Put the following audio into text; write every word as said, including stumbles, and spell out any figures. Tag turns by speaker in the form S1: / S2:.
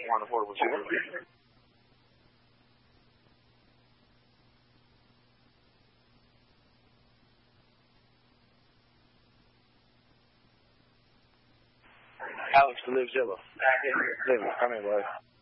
S1: one affordable chicken. Alex, to live Zilla. Live, come in, boy.